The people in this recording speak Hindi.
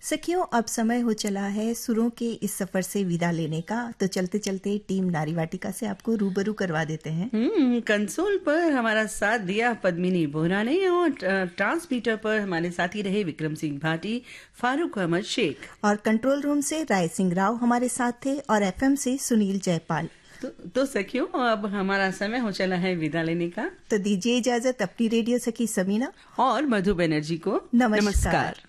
सखियों, अब समय हो चला है सुरों के इस सफर से विदा लेने का। तो चलते चलते टीम नारी वाटिका से आपको रूबरू करवा देते हैं। कंसोल पर हमारा साथ दिया पद्मिनी बोहरा ने और ट्रांसमीटर पर हमारे साथी रहे विक्रम सिंह भाटी, फारूक अहमद शेख। और कंट्रोल रूम से राय सिंह राव हमारे साथ थे और एफएम से सुनील जयपाल। तो सखियों, अब हमारा समय हो चला है विदा लेने का। तो दीजिए इजाजत अपनी रेडियो सखी समीना और मधु बनर्जी को। नमस्कार।